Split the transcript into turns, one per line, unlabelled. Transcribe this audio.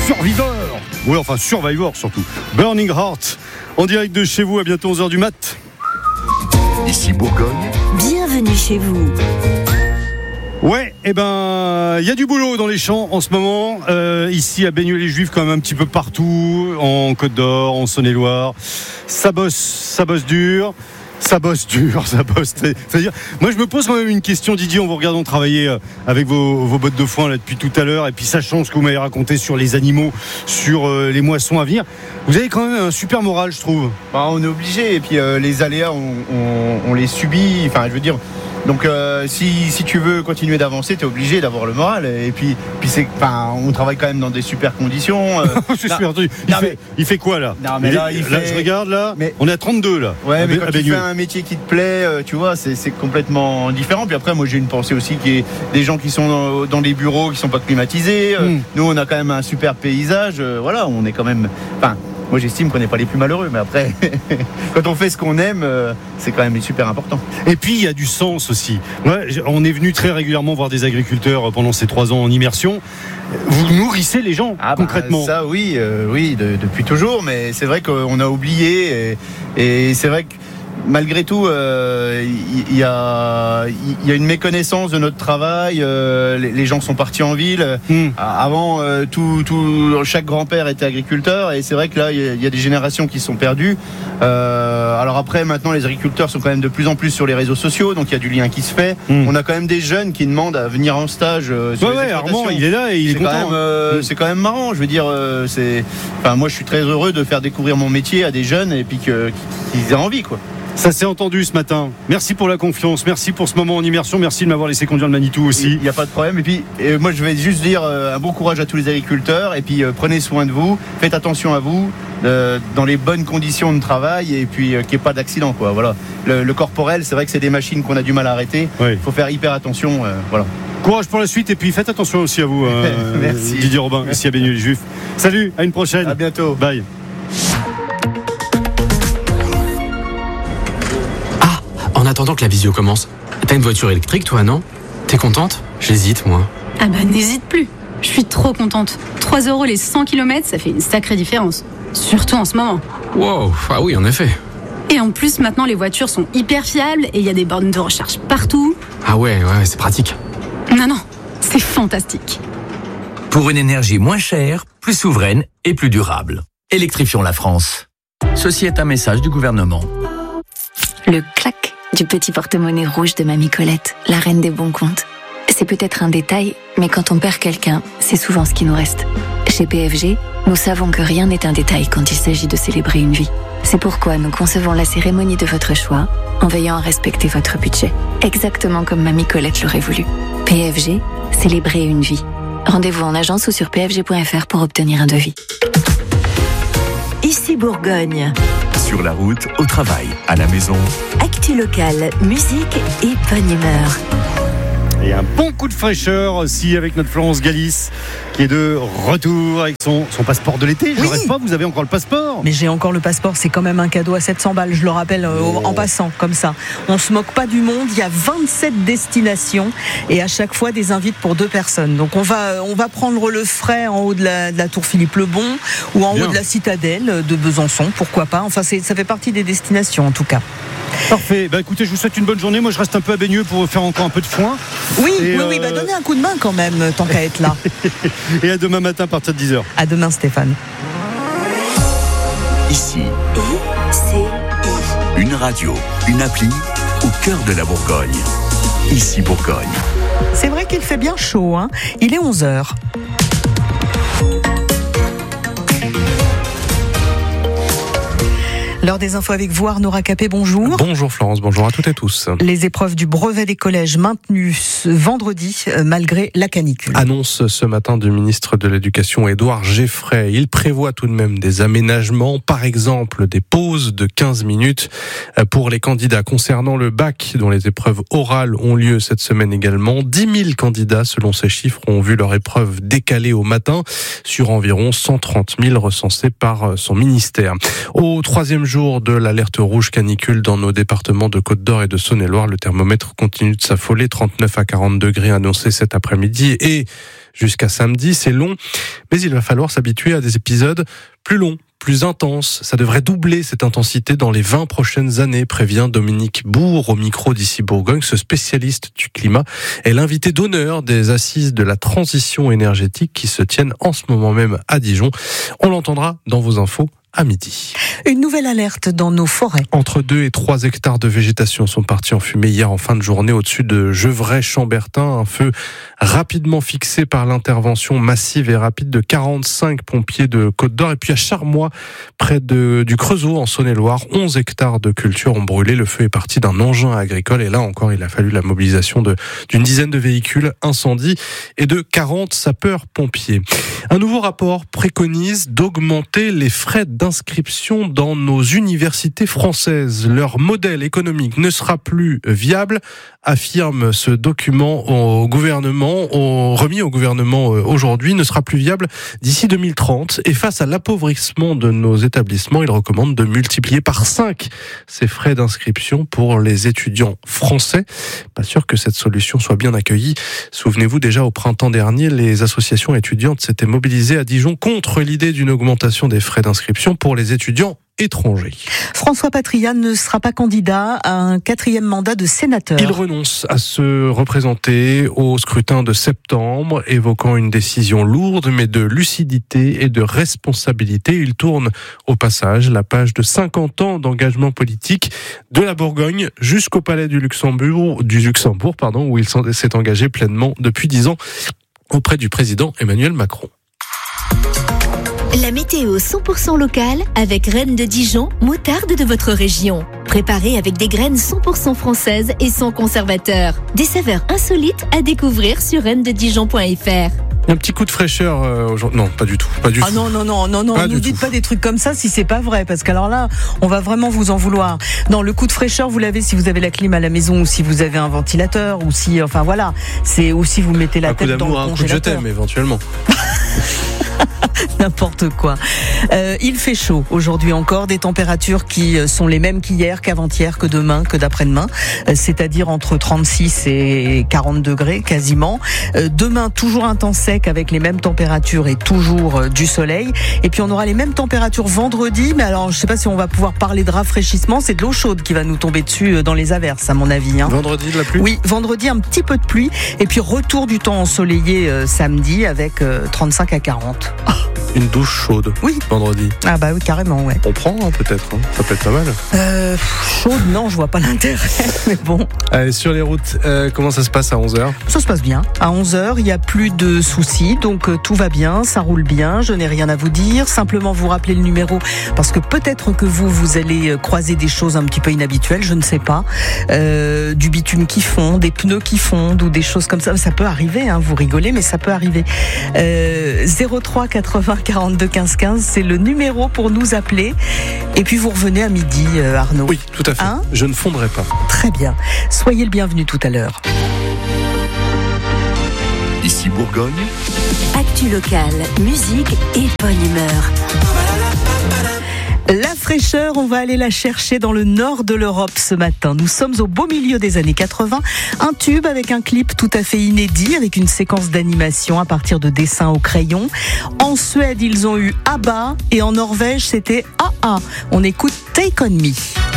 Survivor. Oui, enfin Survivor surtout. Burning Heart, en direct de chez vous, à bientôt 11h du mat.
Ici Bourgogne.
Bienvenue chez vous.
Ouais, il y a du boulot dans les champs en ce moment. Ici à Baigneux-les-Juifs, quand même un petit peu partout, en Côte d'Or, en Saône-et-Loire. Ça bosse dur. C'est-à-dire, moi je me pose quand même une question, Didier, en vous regardant travailler avec vos bottes de foin là depuis tout à l'heure, et puis sachant ce que vous m'avez raconté sur les animaux, sur les moissons à venir, vous avez quand même un super moral, je trouve.
On est obligé, et puis les aléas, on les subit, enfin je veux dire. Donc si tu veux continuer d'avancer, t'es obligé d'avoir le moral. Et puis on travaille quand même dans des super conditions.
Il fait quoi là?
Non, mais là,
je regarde là. Mais on est à 32 là.
Ouais, mais quand tu fais un métier qui te plaît, tu vois, c'est complètement différent. Puis après, moi j'ai une pensée aussi qui est des gens qui sont dans les bureaux, qui sont pas climatisés. Nous, on a quand même un super paysage. Voilà, on est quand même. Moi j'estime qu'on n'est pas les plus malheureux, mais après, quand on fait ce qu'on aime, c'est quand même super important.
Et puis il y a du sens aussi. Ouais, on est venu très régulièrement voir des agriculteurs pendant ces 3 ans en immersion. Vous nourrissez les gens concrètement.
Ça oui, depuis toujours, mais c'est vrai qu'on a oublié et c'est vrai que malgré tout, il y a une méconnaissance de notre travail. Les gens sont partis en ville. Avant, chaque grand-père était agriculteur, et c'est vrai que là, il y a des générations qui sont perdues. Alors après, maintenant, les agriculteurs sont quand même de plus en plus sur les réseaux sociaux, donc il y a du lien qui se fait. On a quand même des jeunes qui demandent à venir en stage. Sur les
Armand, il est là et il est content.
C'est quand même marrant. Je veux dire, moi, je suis très heureux de faire découvrir mon métier à des jeunes et puis qu'ils aient envie, quoi.
Ça s'est entendu ce matin. Merci pour la confiance, merci pour ce moment en immersion, merci de m'avoir laissé conduire le Manitou aussi.
Il n'y a pas de problème. Et puis moi je vais juste dire un bon courage à tous les agriculteurs, et puis prenez soin de vous, faites attention à vous, dans les bonnes conditions de travail, et puis qu'il n'y ait pas d'accident, quoi. Voilà. Le corporel, c'est vrai que c'est des machines qu'on a du mal à arrêter. Il faut faire hyper attention. Voilà.
Courage pour la suite, et puis faites attention aussi à vous.
Merci.
Didier Robin, ici à Baigneux-les-Juifs. Salut, à une prochaine.
À bientôt.
Bye.
En attendant que la visio commence, t'as une voiture électrique toi, non? T'es contente? J'hésite, moi.
Ah bah n'hésite plus, je suis trop contente. 3 € les 100 km, ça fait une sacrée différence. Surtout en ce moment.
Wow, ah oui, en effet.
Et en plus, maintenant les voitures sont hyper fiables et il y a des bornes de recharge partout.
Ah ouais, c'est pratique.
Non, c'est fantastique.
Pour une énergie moins chère, plus souveraine et plus durable. Électrifions la France. Ceci est un message du gouvernement.
Le clac du petit porte-monnaie rouge de Mamie Colette, la reine des bons comptes. C'est peut-être un détail, mais quand on perd quelqu'un, c'est souvent ce qui nous reste. Chez PFG, nous savons que rien n'est un détail quand il s'agit de célébrer une vie. C'est pourquoi nous concevons la cérémonie de votre choix en veillant à respecter votre budget. Exactement comme Mamie Colette l'aurait voulu. PFG, célébrer une vie. Rendez-vous en agence ou sur pfg.fr pour obtenir un devis. Ici Bourgogne.
Sur la route, au travail, à la maison.
Actu locale, musique et bonne humeur.
Et un bon coup de fraîcheur aussi avec notre Florence Galis qui est de retour avec son passeport de l'été. Je ne rêve pas, vous avez encore le passeport.
Mais j'ai encore le passeport, c'est quand même un cadeau à 700 balles, je le rappelle en passant comme ça. On ne se moque pas du monde, il y a 27 destinations et à chaque fois des invites pour 2 personnes. Donc on va prendre le frais en haut de la tour Philippe le Bon ou en haut de la citadelle de Besançon, pourquoi pas. Enfin ça fait partie des destinations en tout cas.
Parfait, écoutez, je vous souhaite une bonne journée. Moi je reste un peu à Baigneux pour faire encore un peu de foin.
Oui, donnez un coup de main quand même, tant qu'à être là.
Et à demain matin à partir de 10h.
À demain Stéphane.
Ici, une radio, une appli au cœur de la Bourgogne. Ici Bourgogne.
C'est vrai qu'il fait bien chaud, hein. Il est 11h. L'heure des infos avec vous, Arnaud Racapé, bonjour.
Bonjour Florence, bonjour à toutes et tous.
Les épreuves du brevet des collèges maintenues ce vendredi malgré la canicule.
Annonce ce matin du ministre de l'Éducation Édouard Geffray. Il prévoit tout de même des aménagements, par exemple des pauses de 15 minutes pour les candidats. Concernant le bac, dont les épreuves orales ont lieu cette semaine également, 10 000 candidats, selon ces chiffres, ont vu leur épreuve décalée au matin sur environ 130 000 recensés par son ministère. Au 3e jour de l'alerte rouge canicule dans nos départements de Côte d'Or et de Saône-et-Loire, le thermomètre continue de s'affoler, 39 à 40 degrés annoncés cet après-midi et jusqu'à samedi. C'est long, mais il va falloir s'habituer à des épisodes plus longs, plus intense. Ça devrait doubler cette intensité dans les 20 prochaines années, prévient Dominique Bourg au micro d'ici Bourgogne. Ce spécialiste du climat est l'invité d'honneur des assises de la transition énergétique qui se tiennent en ce moment même à Dijon. On l'entendra dans vos infos à midi.
Une nouvelle alerte dans nos forêts.
Entre 2 et 3 hectares de végétation sont partis en fumée hier en fin de journée au-dessus de Gevrey-Chambertin. Un feu rapidement fixé par l'intervention massive et rapide de 45 pompiers de Côte-d'Or. Et puis à Charmois, près du Creusot, en Saône-et-Loire, 11 hectares de culture ont brûlé. Le feu est parti d'un engin agricole. Et là encore, il a fallu la mobilisation d'une dizaine de véhicules incendies et de 40 sapeurs-pompiers. Un nouveau rapport préconise d'augmenter les frais d'inscription dans nos universités françaises. Leur modèle économique ne sera plus viable, affirme ce document remis au gouvernement aujourd'hui, ne sera plus viable d'ici 2030. Et face à l'appauvrissement de nos établissements, il recommande de multiplier par 5 ces frais d'inscription pour les étudiants français. Pas sûr que cette solution soit bien accueillie. Souvenez-vous, déjà au printemps dernier, les associations étudiantes s'étaient mobilisées à Dijon contre l'idée d'une augmentation des frais d'inscription pour les étudiants étrangers.
François Patriat ne sera pas candidat à un 4e mandat de sénateur.
Il renonce à se représenter au scrutin de septembre, évoquant une décision lourde, mais de lucidité et de responsabilité. Il tourne au passage la page de 50 ans d'engagement politique de la Bourgogne jusqu'au Palais du Luxembourg, où il s'est engagé pleinement depuis 10 ans auprès du président Emmanuel Macron.
La météo 100% locale avec Reine de Dijon, moutarde de votre région. Préparée avec des graines 100% françaises et sans conservateur. Des saveurs insolites à découvrir sur reinededijon.fr.
Un petit coup de fraîcheur aujourd'hui. Non, pas du tout.
Ah non, ne dites pas des trucs comme ça si c'est pas vrai, parce qu'alors là, on va vraiment vous en vouloir. Non, le coup de fraîcheur, vous l'avez si vous avez la clim à la maison ou si vous avez un ventilateur ou si, enfin voilà, c'est aussi vous mettez la tête dans le congélateur.
Un coup de je t'aime éventuellement.
N'importe quoi. Il fait chaud aujourd'hui encore, des températures qui sont les mêmes qu'hier, qu'avant-hier, que demain, que d'après-demain, c'est-à-dire entre 36 et 40 degrés quasiment. Demain, toujours un temps sec avec les mêmes températures et toujours du soleil. Et puis on aura les mêmes températures vendredi, mais alors je sais pas si on va pouvoir parler de rafraîchissement, c'est de l'eau chaude qui va nous tomber dessus dans les averses à mon avis.
Vendredi de la pluie ?
Oui, vendredi un petit peu de pluie et puis retour du temps ensoleillé samedi avec 35 à 40.
Une douche chaude.
Oui.
Vendredi.
Ah bah oui, carrément, ouais.
On prend peut-être. Ça peut être pas mal.
Chaude, non, je vois pas l'intérêt. Mais bon.
Allez, sur les routes, comment ça se passe à 11h ?
Ça se passe bien. À 11h, il n'y a plus de soucis, donc tout va bien, ça roule bien. Je n'ai rien à vous dire. Simplement vous rappeler le numéro, parce que peut-être que vous allez croiser des choses un petit peu inhabituelles, je ne sais pas. Du bitume qui fond, des pneus qui fondent ou des choses comme ça. Ça peut arriver, vous rigolez, mais ça peut arriver. 03 80 42 15 15, c'est le numéro pour nous appeler. Et puis vous revenez à midi, Arnaud.
Oui, tout à fait. Je ne fondrai pas.
Très bien. Soyez le bienvenu tout à l'heure.
Ici Bourgogne.
Actu locale, musique et bonne humeur.
La fraîcheur, on va aller la chercher dans le nord de l'Europe ce matin. Nous sommes au beau milieu des années 80. Un tube avec un clip tout à fait inédit, avec une séquence d'animation à partir de dessins au crayon. En Suède, ils ont eu ABBA et en Norvège, c'était AA. On écoute Take On Me.